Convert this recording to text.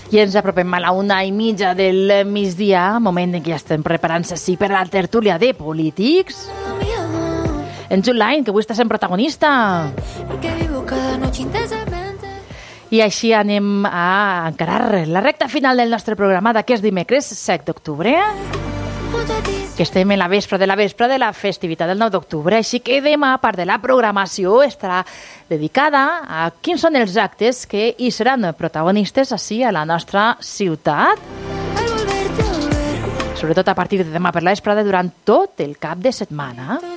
I ens apropem a la 1:30 del migdia, moment en què ja estem preparant-se per a la tertúlia de polítics. En Julián, que avui està sent protagonista. I així anem a encarar la recta final del nostre programa d'aquest dimecres 7 d'octubre, que estem en la vespre de la festivitat del 9 d'octubre. Així que demà, a part de la programació, estarà dedicada a quins són els actes que hi seran protagonistes així a la nostra ciutat. Sobretot a partir de demà per la vesprada durant tot el cap de setmana.